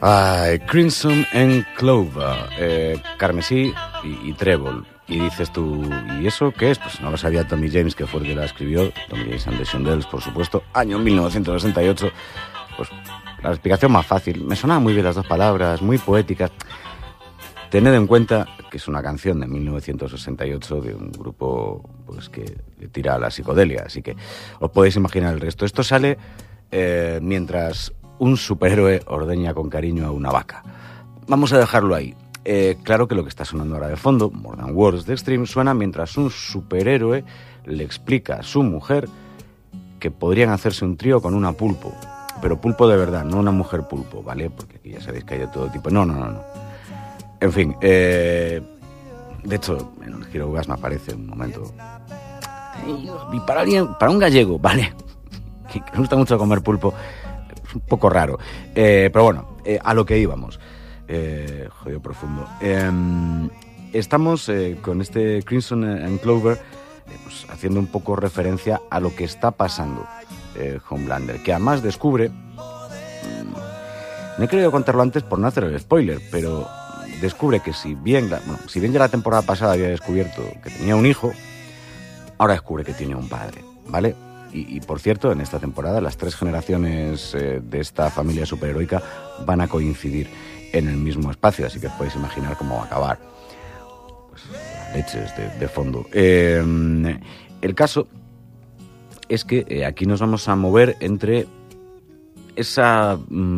Ay, Crimson and Clover, carmesí y trébol. Y dices tú, ¿y eso qué es? Pues no lo sabía Tommy James, que fue el que la escribió. Tommy James and the Shondells, por supuesto, año 1968. Pues la explicación más fácil. Me sonaban muy bien las dos palabras, muy poéticas. Tened en cuenta que es una canción de 1968 de un grupo pues que tira a la psicodelia, así que os podéis imaginar el resto. Esto sale mientras un superhéroe ordeña con cariño a una vaca. Vamos a dejarlo ahí. Claro que lo que está sonando ahora de fondo, More Than Words de Extreme, suena mientras un superhéroe le explica a su mujer que podrían hacerse un trío con una pulpo, pero pulpo de verdad, no una mujer pulpo, ¿vale? Porque aquí ya sabéis que hay de todo tipo. No. En fin, de hecho, en el Hero Gas me aparece un momento. Y para un gallego, ¿vale? Que me gusta mucho comer pulpo, es un poco raro. Pero bueno, a lo que íbamos. Jodido profundo. Estamos con este Crimson and Clover pues, haciendo un poco referencia a lo que está pasando Homelander, que además descubre. No he querido contarlo antes por no hacer el spoiler, pero descubre que si bien ya la temporada pasada había descubierto que tenía un hijo, ahora descubre que tiene un padre, ¿vale? Y por cierto, en esta temporada las 3 generaciones de esta familia superheroica van a coincidir en el mismo espacio, así que os podéis imaginar cómo va a acabar. Pues leches de fondo. El caso es que aquí nos vamos a mover entre esa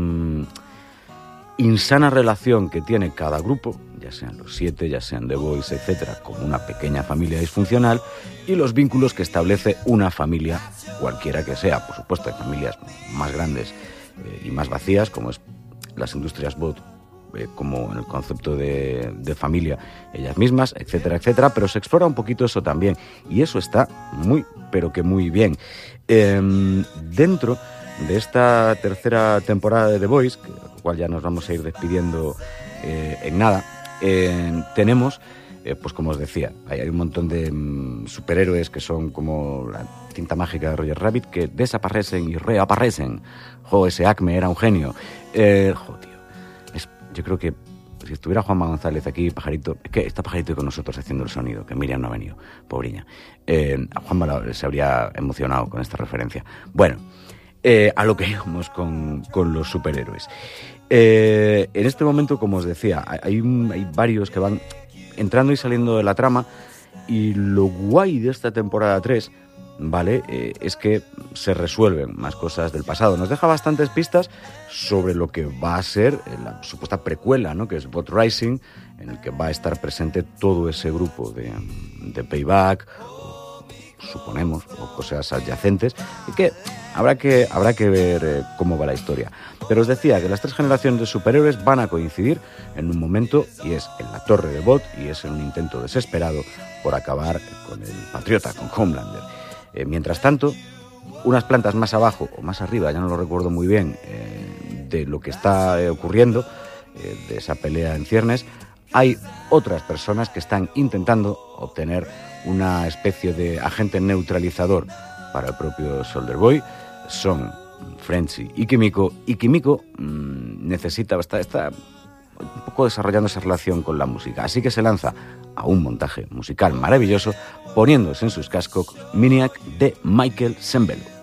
insana relación que tiene cada grupo, ya sean los 7, ya sean The Boys, etcétera, como una pequeña familia disfuncional, y los vínculos que establece una familia cualquiera que sea. Por supuesto, hay familias más grandes y más vacías, como es las industrias bot, como en el concepto de familia ellas mismas, etcétera, etcétera, pero se explora un poquito eso también, y eso está muy, pero que muy bien. Dentro de esta tercera temporada de The Boys, que la cual ya nos vamos a ir despidiendo en nada, tenemos, pues como os decía, hay un montón de superhéroes que son como la tinta mágica de Roger Rabbit, que desaparecen y reaparecen. Ese Acme era un genio. Yo creo que si estuviera Juanma González aquí, Pajarito, es que está Pajarito con nosotros haciendo el sonido, que Miriam no ha venido, pobriña. Juanma se habría emocionado con esta referencia. Bueno, a lo que íbamos con los superhéroes. En este momento, como os decía, hay varios que van entrando y saliendo de la trama, y lo guay de esta temporada 3, ¿vale? Es que se resuelven más cosas del pasado. Nos deja bastantes pistas sobre lo que va a ser la supuesta precuela, ¿no? Que es Bot Rising, en el que va a estar presente todo ese grupo de Payback, suponemos, o cosas adyacentes, y que habrá que ver cómo va la historia. Pero os decía que las 3 generaciones de superhéroes van a coincidir en un momento, y es en la torre de Bot, y es en un intento desesperado por acabar con el Patriota, con Homelander. Mientras tanto, unas plantas más abajo o más arriba, ya no lo recuerdo muy bien, de lo que está ocurriendo, de esa pelea en ciernes, hay otras personas que están intentando obtener una especie de agente neutralizador para el propio Soldier Boy. Son Frenzy y Kimiko, necesita está un poco desarrollando esa relación con la música, así que se lanza a un montaje musical maravilloso poniéndose en sus cascos Miniac de Michael Sembello.